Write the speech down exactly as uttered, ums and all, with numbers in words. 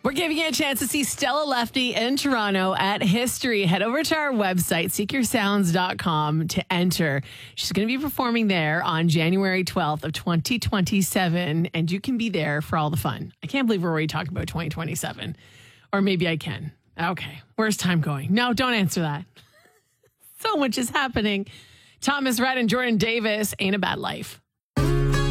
We're giving you a chance to see Stella Lefty in Toronto at History. Head over to our website, seek your sounds dot com, to enter. She's going to be performing there on January twelfth of twenty twenty-seven, and you can be there for all the fun. I can't believe we're already talking about twenty twenty-seven. Or maybe I can. Okay, where's time going? No, don't answer that. So much is happening. Thomas Rhett and Jordan Davis, Ain't a Bad Life.